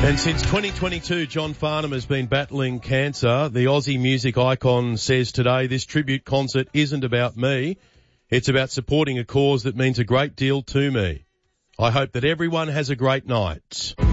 And since 2022, John Farnham has been battling cancer. The Aussie music icon says today, this tribute concert isn't about me. It's about supporting a cause that means a great deal to me. I hope that everyone has a great night.